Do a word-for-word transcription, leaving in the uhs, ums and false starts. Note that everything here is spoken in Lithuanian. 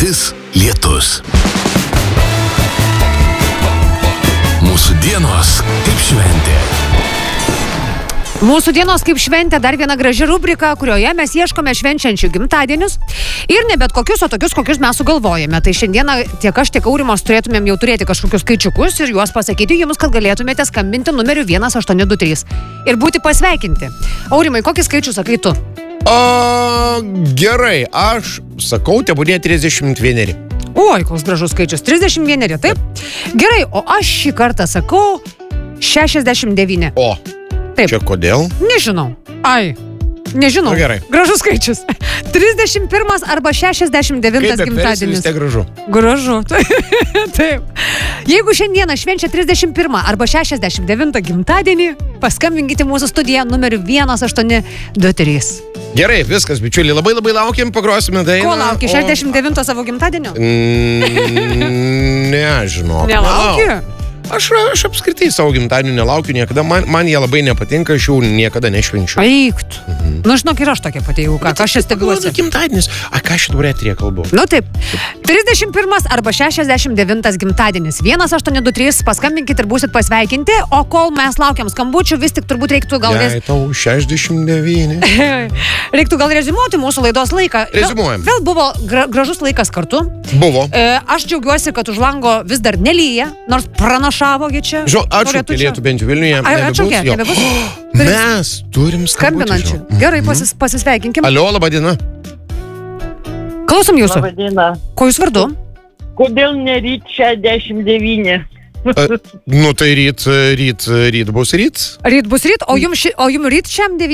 vis lietus. Mūsų dienos kaip šventė. Mūsų dienos kaip šventė dar viena graži rubrika, kurioje mes ieškome švenčiančių gimtadienius ir ne bet kokius, o tokius, kokius mes sugalvojame. Tai šiandieną tiek aš, tiek Aurimas turėtumėm jau turėti kažkokius skaičiukus ir juos pasakyti jums, kad galėtumėte skambinti numeriu vienas aštuoni du trys ir būti pasveikinti. Aurimai, kokį skaičių sakai tu? O, gerai, aš sakau, tebūnė trisdešimt vieneri. Oi, koks gražus skaičius, trisdešimt vieneri, taip? Gerai, o aš šį kartą sakau šešiasdešimt devyni. O, taip. Čia kodėl? Nežinau. Ai, nežinau. Nu, gerai. Gražus skaičius. trisdešimt pirmas arba šešiasdešimt devintas gimtadienis. Kaip gražu. Gražu. Taip. Jeigu šiandieną švenčia trisdešimt pirmą arba šešiasdešimt devintą gimtadienį, paskambinkite mūsų studiją numeriu vienas aštuoni du trys. Gerai, viskas, bičiuliai, labai labai laukiam, pagrosime dainą. Ko lauki? šešiasdešimt devinto savo gimtadienio? Mm, nežinau. Nelauki? Aš, aš apskritai savo gimtadienį nelaukiu niekada, man, man jie labai nepatinka, aš jau niekada nešvenčiu. Eikt. Mhm. Nu, žinok, ir aš tokia pati jau, ką, aš čia stebiuosi. Gimtadienis, a ką šitą eterį kalbu? Nu taip, trisdešimt pirmas arba šešiasdešimt devintas gimtadienis. vienas aštuoni du trys, paskambinkit ir būsit pasveikinti, o kol mes laukiam skambučių, vis tik turbūt reiktų gal... Jei tau šešiasdešimt devyni. Reiktų gal rezimuoti mūsų laidos laiką. Rezimuojam. Vėl, vėl buvo gra, gražus laikas kartu. Buvo. E, aš džiaugiuosi, kad už lango vis dar nelyja, nors pranašavogi čia. Žinau, atšaukė Lietų bent jau Vilniuje. Atšaukė, nebebus. Mes turim skambinančių. Gerai, pasis, pasisveikinkim. Alio, laba diena. Klausom jūsų. Labą dieną. Ko jūs vardu? Kodėl ne ryt šešiasdešimt devyni? A, nu tai ryt, ryt, ryt bus ryt. Ryt bus ryt, o jums, ši, o jums ryt šiam devyni.